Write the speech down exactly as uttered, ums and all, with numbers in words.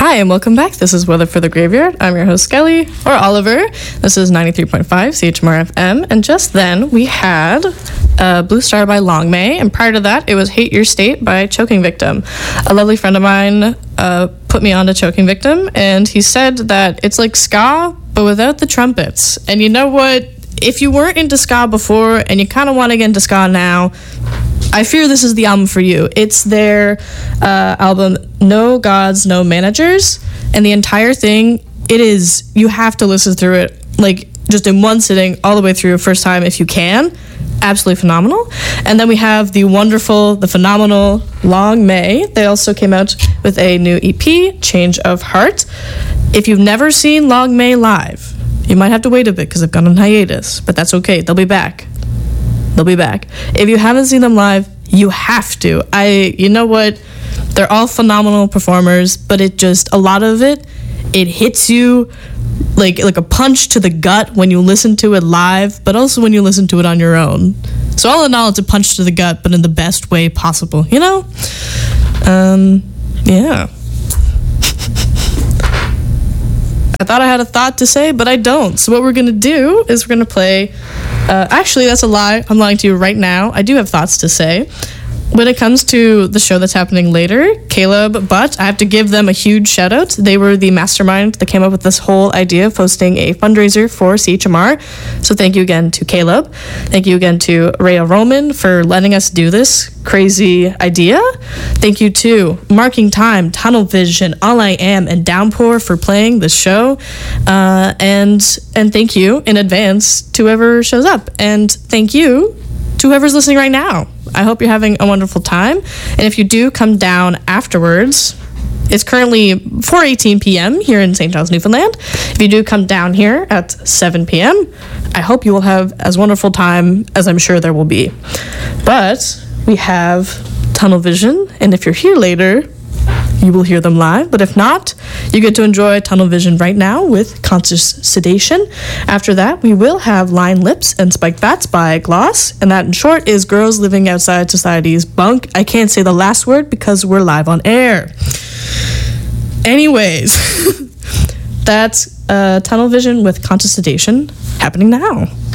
Hi, and welcome back. This is Weather for the Graveyard. I'm your host, Skelly, or Oliver. This is ninety-three point five C H M R F M, and just then we had uh, Blue Star by Long May, and prior to that, it was Hate Your State by Choking Victim. A lovely friend of mine uh, put me on to Choking Victim, and he said that it's like ska, but without the trumpets. And you know what? If you weren't into ska before, and you kind of want to get into ska now, I fear this is the album for you. It's their uh, album, No Gods, No Managers, and the entire thing, it is, you have to listen through it, like, just in one sitting, all the way through, first time if you can. Absolutely phenomenal. And then we have the wonderful, the phenomenal Long May. They also came out with a new E P, Change of Heart. If you've never seen Long May live, you might have to wait a bit because they've gone on hiatus, but that's okay. They'll be back. They'll be back. If you haven't seen them live, you have to. I, you know what? They're all phenomenal performers, but it just, a lot of it, it hits you like like a punch to the gut when you listen to it live, but also when you listen to it on your own. So all in all, it's a punch to the gut, but in the best way possible, you know? Um, yeah. I thought I had a thought to say, but I don't. So what we're going to do is we're going to play... Uh, actually, that's a lie. I'm lying to you right now. I do have thoughts to say. When it comes to the show that's happening later, Caleb, but I have to give them a huge shout out. They were the mastermind that came up with this whole idea of hosting a fundraiser for C H M R. So thank you again to Caleb. Thank you again to Rhea Roman for letting us do this crazy idea. Thank you to Marking Time, Tunnel Vision, All I Am, and Downpour for playing the show. Uh, and and thank you in advance to whoever shows up. And thank you to whoever's listening right now. I hope you're having a wonderful time. And if you do come down afterwards, it's currently four eighteen p.m. here in Saint John's, Newfoundland. If you do come down here at seven p.m., I hope you will have as wonderful time as I'm sure there will be. But we have Tunnel Vision, and if you're here later, you will hear them live. But if not, you get to enjoy Tunnel Vision right now with Conscious Sedation. After that, we will have Line Lips and Spiked Bats by Gloss. And that, in short, is Girls Living Outside Society's Bunk. I can't say the last word because we're live on air. Anyways, that's uh, Tunnel Vision with Conscious Sedation happening now.